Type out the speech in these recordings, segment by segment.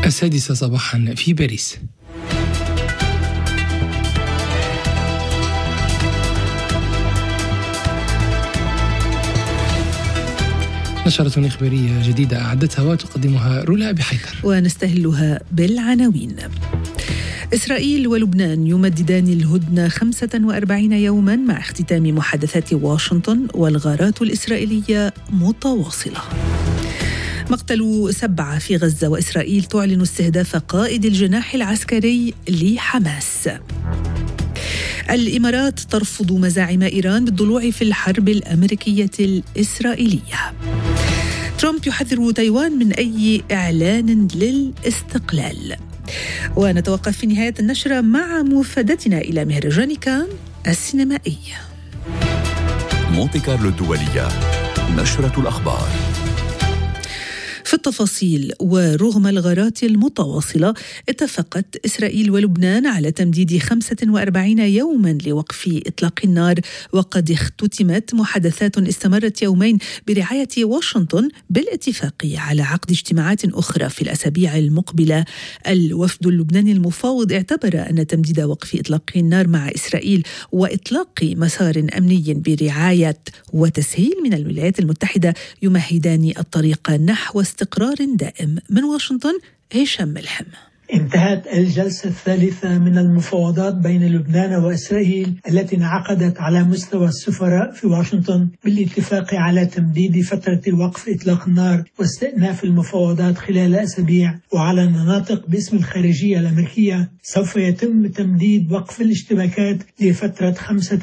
السادسة صباحا في باريس. نشرة إخبارية جديدة أعدتها وتقدمها رولا بحيدر، ونستهلها بالعناوين. إسرائيل ولبنان يمددان الهدنة 45 يوما مع اختتام محادثات واشنطن، والغارات الإسرائيلية متواصلة. مقتل 7 في غزة، وإسرائيل تعلن استهداف قائد الجناح العسكري لحماس. الإمارات ترفض مزاعم إيران بالضلوع في الحرب الأمريكية الإسرائيلية. ترامب يحذر تايوان من أي إعلان للاستقلال. ونتوقف في نهاية النشرة مع مفادتنا إلى مهرجان كان السينمائي. مونتي كارلو الدولية، نشرة الأخبار. في التفاصيل، ورغم الغارات المتواصلة، اتفقت إسرائيل ولبنان على تمديد 45 يوما لوقف إطلاق النار، وقد اختتمت محادثات استمرت يومين برعاية واشنطن بالاتفاق على عقد اجتماعات أخرى في الأسابيع المقبلة. الوفد اللبناني المفاوض اعتبر أن تمديد وقف إطلاق النار مع إسرائيل وإطلاق مسار أمني برعاية وتسهيل من الولايات المتحدة يمهدان الطريق نحو استقرار دائم. من واشنطن هشام ملحم. انتهت الجلسة الثالثة من المفاوضات بين لبنان وإسرائيل التي انعقدت على مستوى السفراء في واشنطن بالاتفاق على تمديد فترة وقف إطلاق النار واستئناف المفاوضات خلال أسابيع. وعلى الناطق باسم الخارجية الأمريكية سوف يتم تمديد وقف الاشتباكات لفترة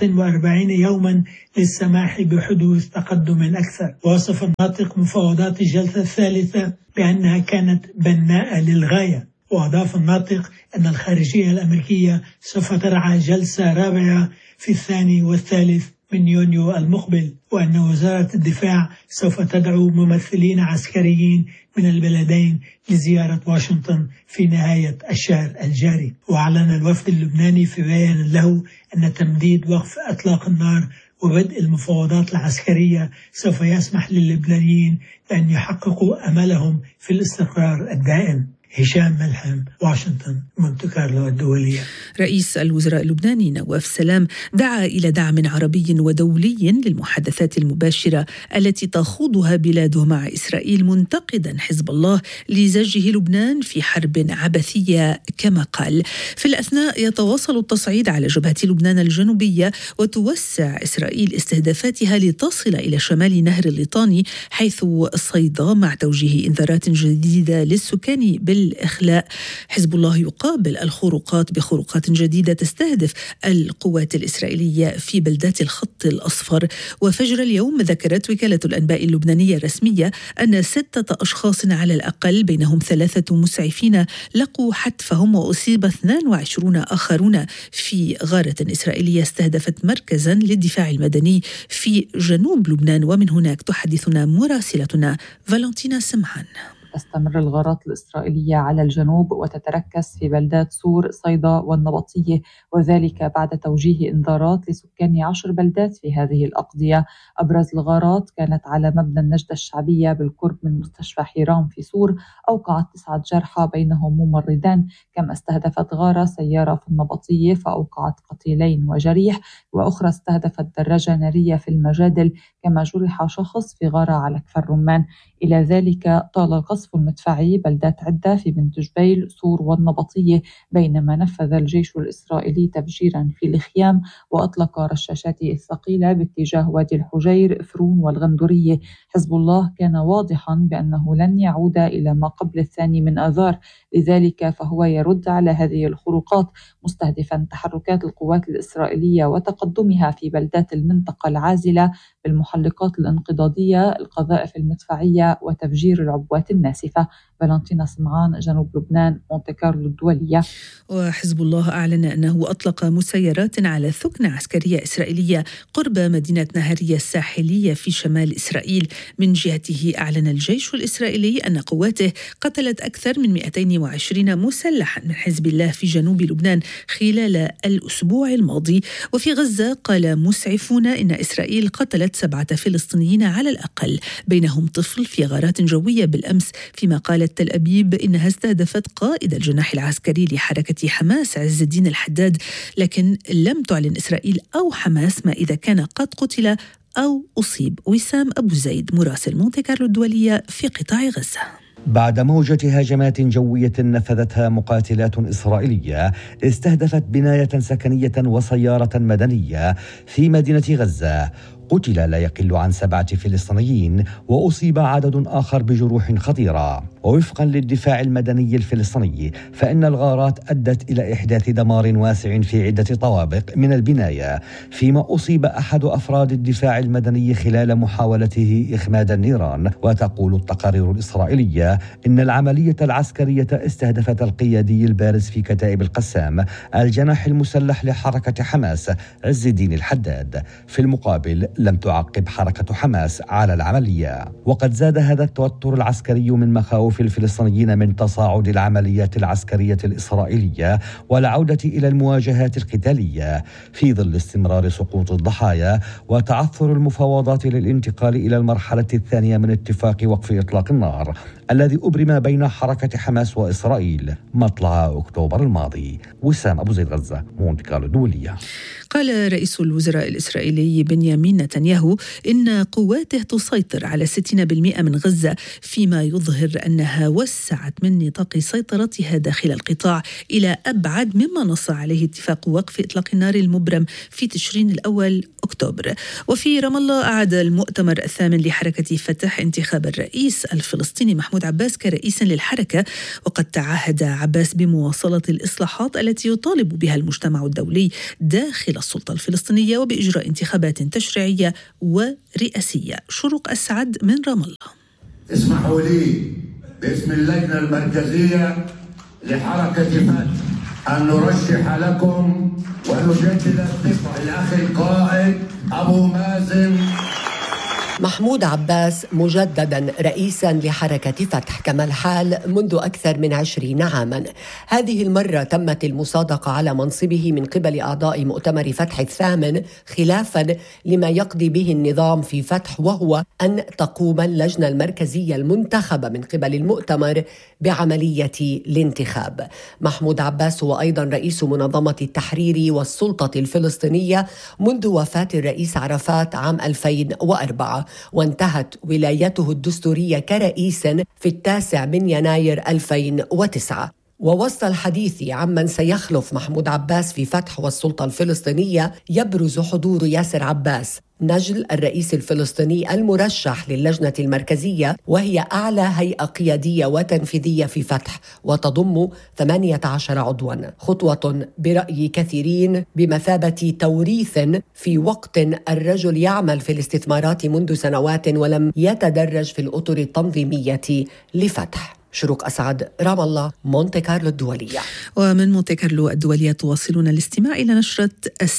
45 يوما للسماح بحدوث تقدم أكثر. وصف الناطق مفاوضات الجلسة الثالثة بأنها كانت بناءة للغاية. وأضاف الناطق أن الخارجية الأمريكية سوف ترعى جلسة رابعة في 2 و3 من يونيو المقبل، وأن وزارة الدفاع سوف تدعو ممثلين عسكريين من البلدين لزيارة واشنطن في نهاية الشهر الجاري. وأعلن الوفد اللبناني في بيان له أن تمديد وقف إطلاق النار وبدء المفاوضات العسكرية سوف يسمح للبنانيين بأن يحققوا أملهم في الاستقرار الدائم. هشام ملحم، واشنطن، مونتي كارلو الدولية. رئيس الوزراء اللبناني نواف سلام دعا إلى دعم عربي ودولي للمحادثات المباشرة التي تخوضها بلاده مع إسرائيل، منتقدا حزب الله لزجه لبنان في حرب عبثية كما قال. في الأثناء يتواصل التصعيد على جبهة لبنان الجنوبية، وتوسع إسرائيل استهدافاتها لتصل إلى شمال نهر الليطاني حيث صيدا، مع توجيه إنذارات جديدة للسكان بالإخلاء. حزب الله يقابل الخروقات بخروقات جديدة تستهدف القوات الإسرائيلية في بلدات الخط الأصفر. وفجر اليوم ذكرت وكالة الأنباء اللبنانية الرسمية أن 6 أشخاص على الأقل، بينهم 3 مسعفين، لقوا حتفهم، وأصيب 22 آخرون في غارة إسرائيلية استهدفت مركزا للدفاع المدني في جنوب لبنان. ومن هناك تحدثنا مراسلتنا فالنتينا سمحان. تستمر الغارات الإسرائيلية على الجنوب وتتركز في بلدات سور، صيدا والنبطية، وذلك بعد توجيه إنذارات لسكان 10 بلدات في هذه الأقضية. أبرز الغارات كانت على مبنى النجدة الشعبية بالقرب من مستشفى حيران في سور، أوقعت 9 جرحى بينهم ممرضان، كما استهدفت غارة سيارة في النبطية فأوقعت قتيلين وجريح، وأخرى استهدفت دراجة نارية في المجادل، كما جرح شخص في غارة على كفر رمان. إلى ذلك طال قصف المدفعي بلدات عدة في بنت جبيل، سور والنبطية، بينما نفذ الجيش الإسرائيلي تفجيرا في الخيام وأطلق رشاشاته الثقيلة باتجاه وادي الحجير، فرون والغندورية. حزب الله كان واضحا بأنه لن يعود إلى ما قبل 2 من آذار، لذلك فهو يرد على هذه الخروقات، مستهدفا تحركات القوات الإسرائيلية وتقدمها في بلدات المنطقة العازلة بالمحلقات الانقضاضية، القذائف المدفعية وتفجير العبوات الناسفة. فالنتينا سمعان، جنوب لبنان، مونتي كارلو الدولية. وحزب الله أعلن أنه أطلق مسيرات على ثكنة عسكرية إسرائيلية قرب مدينة نهارية الساحلية في شمال إسرائيل. من جهته أعلن الجيش الإسرائيلي أن قواته قتلت أكثر من 220 مسلحا من حزب الله في جنوب لبنان خلال الأسبوع الماضي. وفي غزة قال مسعفون إن إسرائيل قتلت 7 فلسطينيين على الأقل، بينهم طفل في في غارات جوية بالأمس، فيما قالت تل أبيب إنها استهدفت قائد الجناح العسكري لحركة حماس عز الدين الحداد، لكن لم تعلن إسرائيل أو حماس ما إذا كان قد قتل أو أصيب. وسام أبو زيد مراسل مونتي كارلو الدولية في قطاع غزة. بعد موجة هجمات جوية نفذتها مقاتلات إسرائيلية استهدفت بناية سكنية وسيارة مدنية في مدينة غزة، قتل لا يقل عن 7 فلسطينيين وأصيب عدد آخر بجروح خطيرة. ووفقا للدفاع المدني الفلسطيني فإن الغارات أدت إلى إحداث دمار واسع في عدة طوابق من البناية، فيما أصيب أحد أفراد الدفاع المدني خلال محاولته إخماد النيران. وتقول التقارير الإسرائيلية إن العملية العسكرية استهدفت القيادي البارز في كتائب القسام الجناح المسلح لحركة حماس عز الدين الحداد. في المقابل لم تعقب حركة حماس على العملية. وقد زاد هذا التوتر العسكري من مخاوف الفلسطينيين من تصاعد العمليات العسكرية الإسرائيلية والعودة إلى المواجهات القتالية في ظل استمرار سقوط الضحايا وتعثر المفاوضات للانتقال إلى المرحلة الثانية من اتفاق وقف إطلاق النار الذي أبرم بين حركة حماس وإسرائيل مطلع أكتوبر الماضي. وسام أبو زيد غزة، مونتي كارلو الدولية. قال رئيس الوزراء الإسرائيلي بنيامين نتنياهو إن قواته تسيطر على 60% من غزة، فيما يظهر أنها وسعت من نطاق سيطرتها داخل القطاع إلى أبعد مما نص عليه اتفاق وقف إطلاق النار المبرم في تشرين الأول أكتوبر. وفي رام الله أعاد المؤتمر الثامن لحركة فتح انتخاب الرئيس الفلسطيني محمود عباس كرئيس للحركة، وقد تعهد عباس بمواصلة الإصلاحات التي يطالب بها المجتمع الدولي داخل السلطة الفلسطينية وبإجراء انتخابات تشريعية ورئاسية. شروق أسعد من رام الله. اسمحوا لي باسم اللجنة المركزية لحركة فتح أن نرشح لكم ونجدد الثقة الأخ القائد أبو مازن محمود عباس مجددا رئيسا لحركة فتح كما الحال منذ أكثر من 20 عاما. هذه المرة تمت المصادقة على منصبه من قبل أعضاء مؤتمر فتح الثامن خلافا لما يقضي به النظام في فتح، وهو أن تقوم اللجنة المركزية المنتخبة من قبل المؤتمر بعملية الانتخاب. محمود عباس هو أيضا رئيس منظمة التحرير والسلطة الفلسطينية منذ وفاة الرئيس عرفات عام 2004، وانتهت ولايته الدستورية كرئيس في 9 يناير 2009. ووسط الحديث عمن سيخلف محمود عباس في فتح والسلطة الفلسطينية يبرز حضور ياسر عباس نجل الرئيس الفلسطيني المرشح للجنة المركزية، وهي أعلى هيئة قيادية وتنفيذية في فتح وتضم 18 عضوا، خطوة برأي كثيرين بمثابة توريث في وقت الرجل يعمل في الاستثمارات منذ سنوات ولم يتدرج في الأطر التنظيمية لفتح. شروق أسعد، رام الله، مونتي كارلو الدولية. ومن مونتي كارلو الدولية تواصلون الاستماع إلى نشرة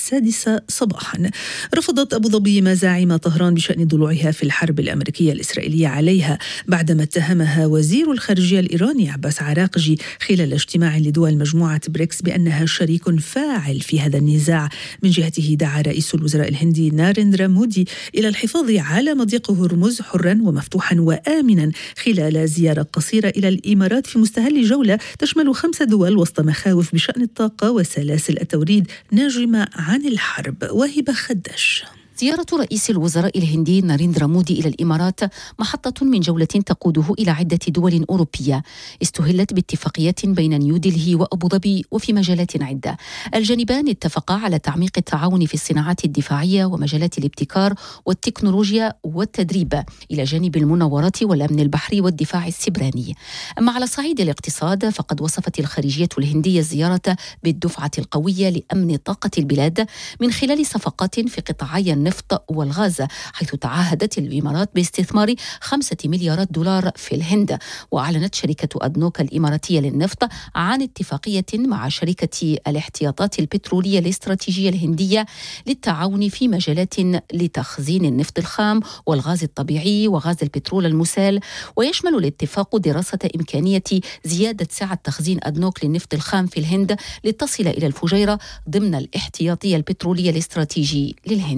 6 صباحا. رفضت أبو ظبي مزاعم طهران بشأن ضلوعها في الحرب الأمريكية الإسرائيلية عليها بعدما اتهمها وزير الخارجية الإيراني عباس عراقجي خلال اجتماع لدول مجموعة بريكس بأنها شريك فاعل في هذا النزاع. من جهته دعا رئيس الوزراء الهندي ناريندرا مودي إلى الحفاظ على مضيق هرمز حرا ومفتوحا وآمنا خلال زيارة قصيرة إلى الإمارات في مستهل جولة تشمل 5 دول وسط مخاوف بشأن الطاقة وسلاسل التوريد ناجمة عن الحرب. وهبة خدش. زيارة رئيس الوزراء الهندي ناريندرا مودي إلى الإمارات محطة من جولة تقوده إلى عدة دول أوروبية استهلت باتفاقيات بين نيودلهي وأبو ظبي وفي مجالات عدة. الجانبان اتفقا على تعميق التعاون في الصناعات الدفاعية ومجالات الابتكار والتكنولوجيا والتدريب إلى جانب المناورات والأمن البحري والدفاع السبراني. أما على صعيد الاقتصاد فقد وصفت الخارجية الهندية الزيارة بالدفعة القوية لأمن طاقة البلاد من خلال صفقات في قطاعي النفط والغاز، حيث تعهدت الإمارات باستثمار 5 مليارات دولار في الهند. وأعلنت شركة أدنوك الإماراتية للنفط عن اتفاقية مع شركة الاحتياطات البترولية الاستراتيجية الهندية للتعاون في مجالات لتخزين النفط الخام والغاز الطبيعي وغاز البترول المسال. ويشمل الاتفاق دراسة إمكانية زيادة سعة تخزين أدنوك للنفط الخام في الهند لتصل إلى الفجيرة ضمن الاحتياطي البترولي الاستراتيجي للهند.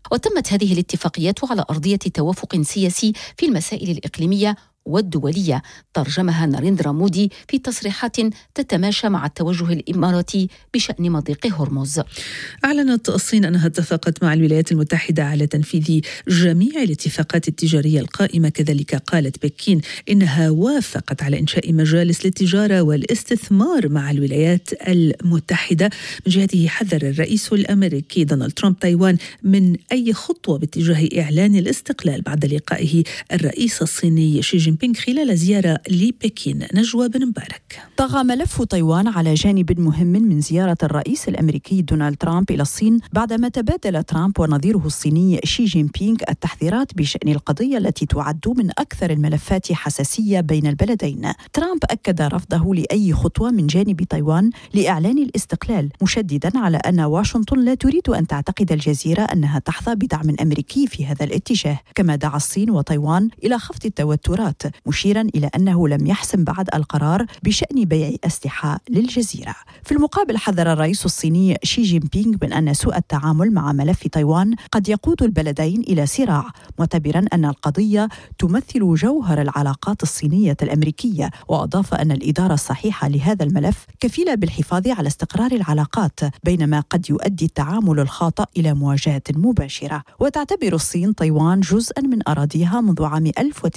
وتمت هذه الاتفاقيات على أرضية توافق سياسي في المسائل الإقليمية والدولية ترجمها ناريندرا مودي في تصريحات تتماشى مع التوجه الإماراتي بشأن مضيق هرمز. أعلنت الصين أنها اتفقت مع الولايات المتحدة على تنفيذ جميع الاتفاقات التجارية القائمة. كذلك قالت بكين إنها وافقت على إنشاء مجالس للتجارة والاستثمار مع الولايات المتحدة. من جهته حذر الرئيس الأمريكي دونالد ترامب تايوان من أي خطوة باتجاه إعلان الاستقلال بعد لقائه الرئيس الصيني شي جين بينغ خلال زيارة لبكين. نجوى بن مبارك. طغى ملف تايوان على جانب مهم من زيارة الرئيس الأمريكي دونالد ترامب إلى الصين بعدما تبادل ترامب ونظيره الصيني شي جين بينغ التحذيرات بشأن القضية التي تعد من أكثر الملفات حساسية بين البلدين. ترامب أكد رفضه لأي خطوة من جانب تايوان لإعلان الاستقلال، مشددا على أن واشنطن لا تريد أن تعتقد الجزيرة أنها تحظى بدعم أمريكي في هذا الاتجاه. كما دعا الصين وتايوان إلى خفض التوترات، مشيرا إلى أنه لم يحسم بعد القرار بشأن بيع أسلحة للجزيرة. في المقابل حذر الرئيس الصيني شي جين بينغ من أن سوء التعامل مع ملف تايوان قد يقود البلدين إلى صراع، معتبرا أن القضية تمثل جوهر العلاقات الصينية الأمريكية، وأضاف أن الإدارة الصحيحة لهذا الملف كفيلة بالحفاظ على استقرار العلاقات، بينما قد يؤدي التعامل الخاطئ إلى مواجهة مباشرة. وتعتبر الصين تايوان جزءا من أراضيها منذ عام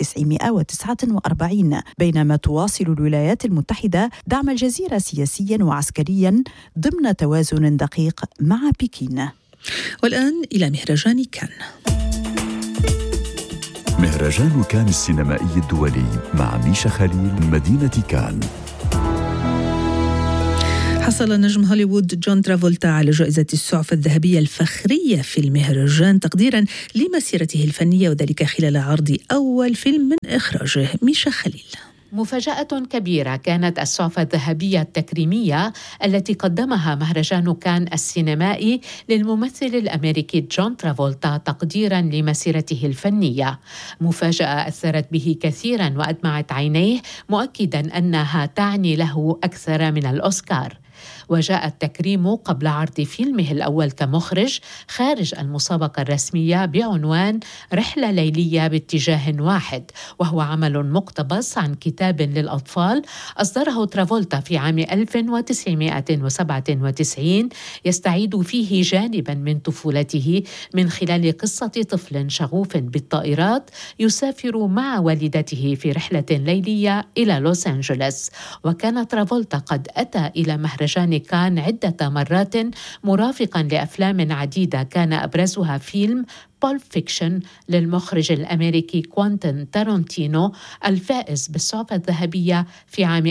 1949، بينما تواصل الولايات المتحدة دعم الجزيرة سياسيا وعسكريا ضمن توازن دقيق مع بكين. والآن إلى مهرجان كان. مهرجان كان السينمائي الدولي مع ميشا خليل من مدينة كان. حصل نجم هوليوود جون ترافولتا على جائزة السعفة الذهبية الفخرية في المهرجان تقديرا لمسيرته الفنية، وذلك خلال عرض أول فيلم من إخراجه. ميشا خليل. مفاجأة كبيرة كانت السعفة الذهبية التكريمية التي قدمها مهرجان كان السينمائي للممثل الأمريكي جون ترافولتا تقديراً لمسيرته الفنية. مفاجأة أثرت به كثيراً وأدمعت عينيه، مؤكداً أنها تعني له أكثر من الأوسكار. وجاء التكريم قبل عرض فيلمه الأول كمخرج خارج المسابقة الرسمية بعنوان رحلة ليلية باتجاه واحد، وهو عمل مقتبس عن كتاب للأطفال أصدره ترافولتا في عام 1997 يستعيد فيه جانبا من طفولته من خلال قصة طفل شغوف بالطائرات يسافر مع والدته في رحلة ليلية إلى لوس أنجلوس. وكان ترافولتا قد أتى إلى مهرجان كان عدة مرات مرافقا لأفلام عديدة، كان أبرزها فيلم بولب فيكشن للمخرج الأمريكي كوانتين تارانتينو الفائز بالسعفة الذهبية في عام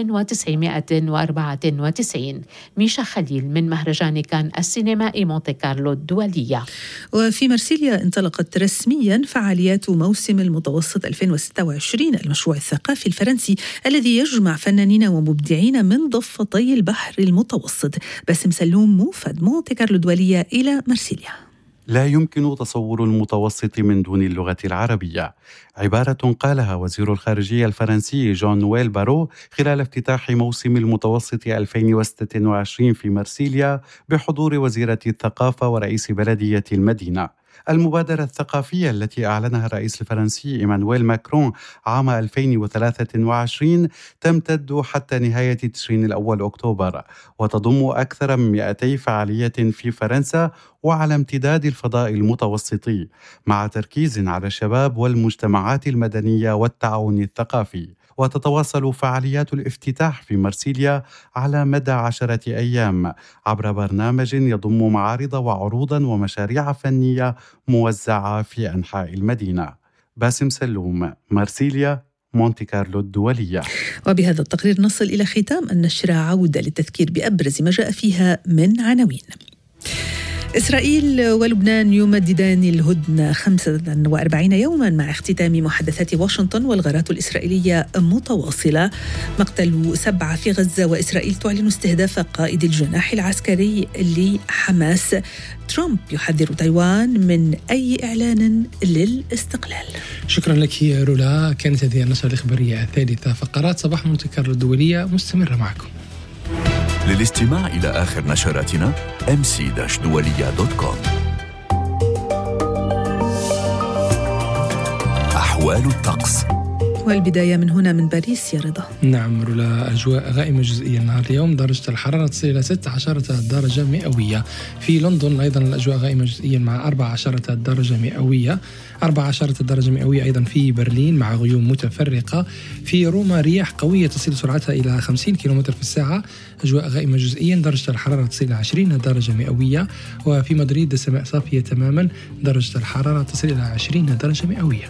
1994. ميشا خليل من مهرجان كان السينمائي مونتي كارلو الدولية. وفي مرسيليا انطلقت رسميا فعاليات موسم المتوسط 2026، المشروع الثقافي الفرنسي الذي يجمع فنانين ومبدعين من ضفتي البحر المتوسط. باسم سلوم موفد مونتي كارلو الدولية إلى مرسيليا. لا يمكن تصور المتوسط من دون اللغة العربية، عبارة قالها وزير الخارجية الفرنسي جون نويل بارو خلال افتتاح موسم المتوسط 2026 في مرسيليا بحضور وزيرة الثقافة ورئيس بلدية المدينة. المبادرة الثقافية التي أعلنها الرئيس الفرنسي إيمانويل ماكرون عام 2023 تمتد حتى نهاية تشرين الأول أكتوبر، وتضم أكثر من 200 فعالية في فرنسا وعلى امتداد الفضاء المتوسطي، مع تركيز على الشباب والمجتمعات المدنية والتعاون الثقافي. وتتواصل فعاليات الافتتاح في مرسيليا على مدى 10 أيام عبر برنامج يضم معارض وعروضا ومشاريع فنية موزعة في أنحاء المدينة. باسم سلوم، مرسيليا، مونتي كارلو الدولية. وبهذا التقرير نصل إلى ختام النشرة، عودة للتذكير بأبرز ما جاء فيها من عناوين. إسرائيل ولبنان يمددان الهدنة 45 يوما مع اختتام محادثات واشنطن، والغارات الإسرائيلية متواصلة. مقتل 7 في غزة، وإسرائيل تعلن استهداف قائد الجناح العسكري لحماس. ترامب يحذر تايوان من أي إعلان للاستقلال. شكرا لك يا رولا. كانت هذه النشرة الإخبارية الثالثة. فقرات صباح مونتي كارلو الدولية مستمرة معكم. للاستماع إلى آخر نشراتنا mc-dualiya.com. أحوال الطقس. والبداية من هنا من باريس يا رضا. نعم رولا، أجواء غائمة جزئيا نهار اليوم، درجة الحرارة تصل إلى 16 درجة مئوية. في لندن أيضا الأجواء غائمة جزئيا مع 14 درجة مئوية. 14 درجة مئوية أيضا في برلين مع غيوم متفرقة. في روما رياح قوية تصل سرعتها إلى 50 كم في الساعة، أجواء غائمة جزئيا، درجة الحرارة تصل إلى 20 درجة مئوية. وفي مدريد السماء صافية تماما، درجة الحرارة تصل إلى 20 درجة مئوية.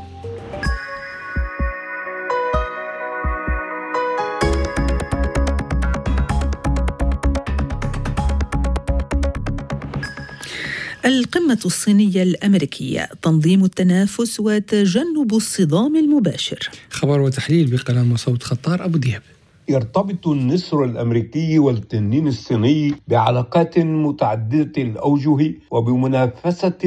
القمة الصينية الأمريكية، تنظيم التنافس وتجنب الصدام المباشر. خبر وتحليل بقلم وصوت خطار أبو دياب. يرتبط النسر الأمريكي والتنين الصيني بعلاقات متعددة الأوجه وبمنافسة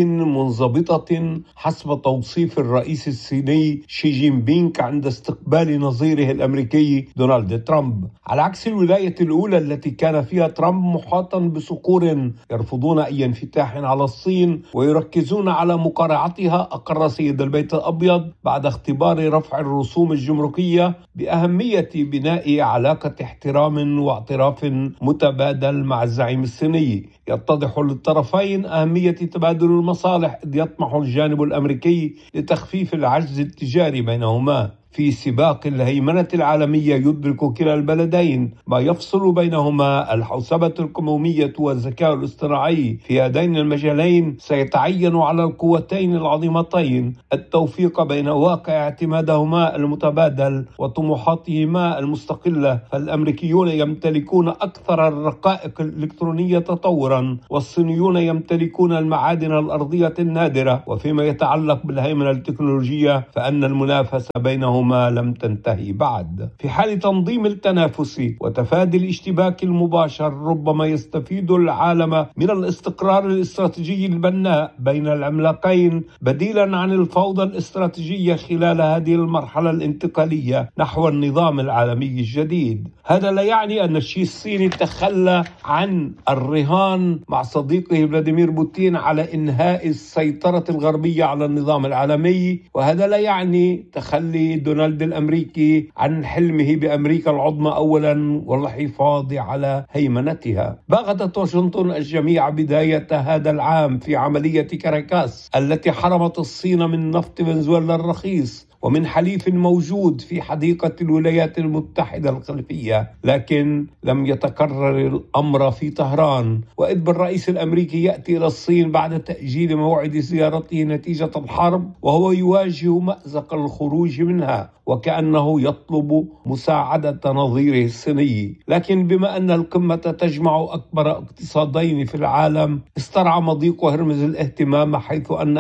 منضبطة حسب توصيف الرئيس الصيني شي جين بينغ عند استقبال نظيره الأمريكي دونالد ترامب، على عكس الولاية الأولى التي كان فيها ترامب محاطا بصقور يرفضون أي انفتاح على الصين ويركزون على مقارعتها. أقر سيد البيت الأبيض بعد اختبار رفع الرسوم الجمركية بأهمية بناء علاقة احترام واعتراف متبادل مع الزعيم الصيني. يتضح للطرفين أهمية تبادل المصالح، إذ يطمح الجانب الأمريكي لتخفيف العجز التجاري بينهما. في سباق الهيمنة العالمية يدرك كلا البلدين ما يفصل بينهما الحوسبة الكمومية والذكاء الاصطناعي. في هذين المجالين سيتعين على القوتين العظيمتين التوفيق بين واقع اعتمادهما المتبادل وطموحاتهما المستقلة. فالأمريكيون يمتلكون أكثر الرقائق الإلكترونية تطورا، والصينيون يمتلكون المعادن الأرضية النادرة. وفيما يتعلق بالهيمنة التكنولوجية فأن المنافسة بينهما لم تنتهي بعد. في حال تنظيم التنافس وتفادي الاشتباك المباشر ربما يستفيد العالم من الاستقرار الاستراتيجي البناء بين العملاقين بديلا عن الفوضى الاستراتيجية خلال هذه المرحلة الانتقالية نحو النظام العالمي الجديد. هذا لا يعني أن الشيء الصيني تخلى عن الرهان مع صديقه فلاديمير بوتين على إنهاء السيطرة الغربية على النظام العالمي، وهذا لا يعني تخلي دونالد الأمريكي عن حلمه بأمريكا العظمى أولا والحفاظ على هيمنتها. باغتت واشنطن الجميع بداية هذا العام في عملية كاراكاس التي حرمت الصين من نفط فنزويلا الرخيص ومن حليف موجود في حديقة الولايات المتحدة الخلفية، لكن لم يتكرر الأمر في طهران. وإذ بالرئيس الأمريكي يأتي إلى الصين بعد تأجيل موعد زيارته نتيجة الحرب وهو يواجه مأزق الخروج منها، وكأنه يطلب مساعدة نظيره الصيني. لكن بما أن القمة تجمع أكبر اقتصادين في العالم استرعى مضيق هرمز الاهتمام، حيث أن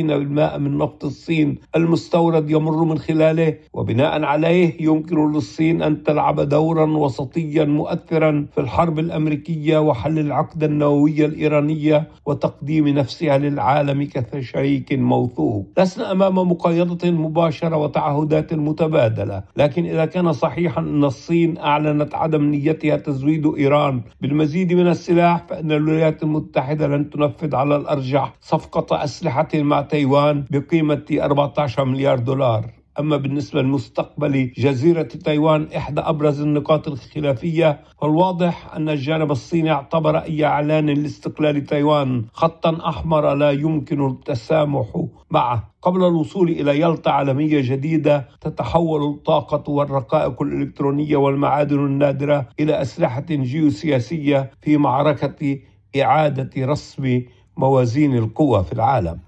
40% من نفط الصين المستورد يمر من خلاله، وبناء عليه يمكن للصين أن تلعب دورا وسطيا مؤثرا في الحرب الأمريكية وحل العقدة النووية الإيرانية وتقديم نفسها للعالم كشريك موثوق. لسنا أمام مقايضة مباشرة وتعهدات متبادلة، لكن إذا كان صحيحا أن الصين أعلنت عدم نيتها تزويد إيران بالمزيد من السلاح، فإن الولايات المتحدة لن تنفذ على الأرجح صفقة أسلحة مع تايوان بقيمة 14 مليار دولار. أما بالنسبة للمستقبل جزيرة تايوان إحدى أبرز النقاط الخلافية، فالواضح أن الجانب الصيني اعتبر أي إعلان لاستقلال تايوان خطا أحمر لا يمكن التسامح معه. قبل الوصول إلى يلطة عالمية جديدة تتحول الطاقة والرقائق الإلكترونية والمعادن النادرة إلى أسلحة جيوسياسية في معركة إعادة رسم موازين القوى في العالم.